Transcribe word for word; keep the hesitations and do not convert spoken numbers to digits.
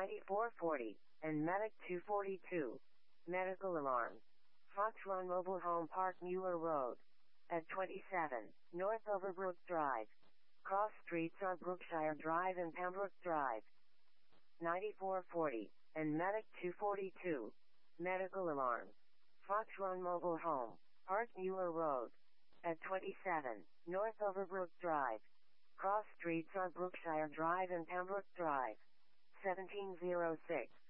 ninety-four forty, and Medic two forty-two. Medical alarm. Fox Run Mobile Home Park Mueller Road. At twenty-seven, North Overbrook Drive. Cross streets are Brookshire Drive and Pembroke Drive. ninety-four forty, and Medic two forty-two. Medical alarm. Fox Run Mobile Home Park Mueller Road. At twenty-seven, North Overbrook Drive. Cross streets are Brookshire Drive and Pembroke Drive. seventeen oh six.